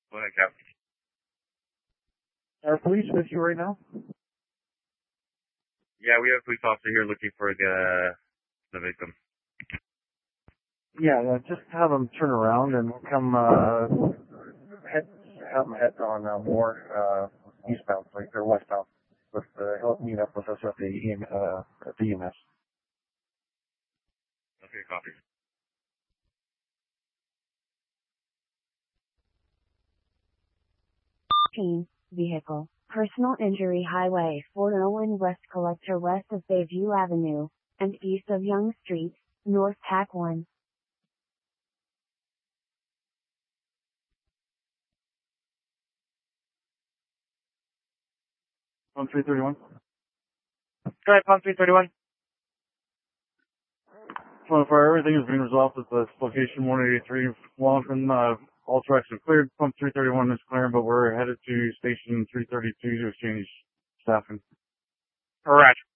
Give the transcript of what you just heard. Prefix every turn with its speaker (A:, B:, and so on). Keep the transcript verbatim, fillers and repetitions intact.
A: Go ahead, Captain.
B: Are police with you right now?
A: Yeah, we have a police officer here looking for the the victim.
B: Yeah, uh, just have them turn around and we'll come uh, head, have them head on uh, more uh, eastbound, like, or westbound. With uh, he'll meet up with us at the E M, uh, at the E M S.
A: Okay, copy.
C: Team, vehicle, personal injury highway four oh one West Collector west of Bayview Avenue, and east of Young Street, north Tack one.
B: One three thirty one.
A: Go ahead, Pump three thirty-one.
B: twenty-four, everything is being resolved at this location one eighty-three Wallington. Uh, all tracks are cleared. Pump three thirty-one is clear, but we're headed to station three thirty-two to exchange staffing.
A: Roger.